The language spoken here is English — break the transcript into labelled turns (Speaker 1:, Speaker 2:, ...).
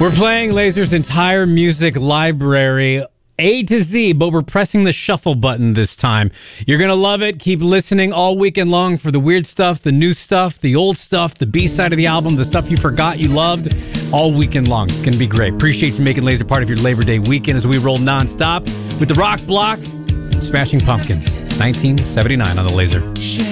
Speaker 1: We're playing Laser's entire music library, A to Z, but we're pressing the shuffle button this time. You're going to love it. Keep listening all weekend long for the weird stuff, the new stuff, the old stuff, the B-side of the album, the stuff you forgot you loved, all weekend long. It's going to be great. Appreciate you making Laser part of your Labor Day weekend as we roll nonstop with the rock block, Smashing Pumpkins, 1979 on the Laser.